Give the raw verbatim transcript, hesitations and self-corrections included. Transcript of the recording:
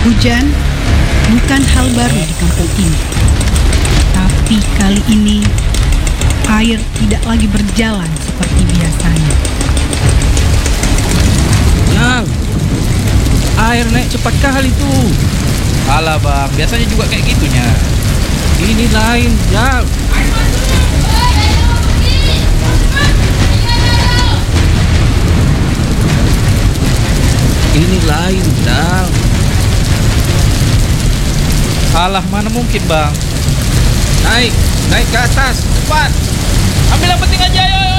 Hujan bukan hal baru di kampung ini. Tapi kali ini air tidak lagi berjalan seperti biasanya. Yang air naik cepat kali tuh. Alah bang, biasanya juga kayak gitunya. Ini lain, Yang. Ini lain, Yang. Alah, mana mungkin bang. Naik, naik ke atas, cepat. Ambil yang penting aja, ayo.